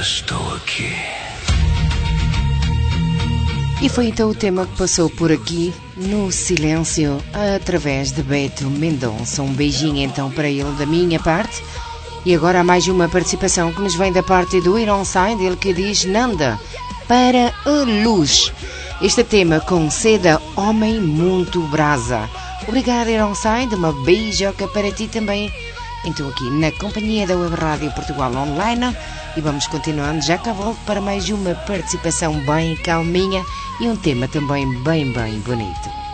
estou aqui. E foi então o tema que passou por aqui, no silêncio, através de Beto Mendonça. Um beijinho então para ele da minha parte. E agora há mais uma participação que nos vem da parte do Ironside, ele que diz Nanda, para a luz. Este tema com seda Homem Muito Brasa. Obrigada, Ironside, uma beijoca para ti também. Então aqui na companhia da Web Rádio Portugal Online. E vamos continuando, já cá volto para mais uma participação bem calminha e um tema também bem bonito.